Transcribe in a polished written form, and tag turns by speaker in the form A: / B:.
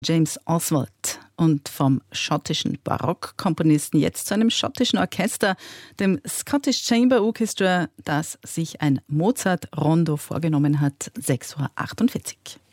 A: James Oswald und vom schottischen Barockkomponisten jetzt zu einem schottischen Orchester, dem Scottish Chamber Orchestra, das sich ein Mozart-Rondo vorgenommen hat, 6:48 Uhr.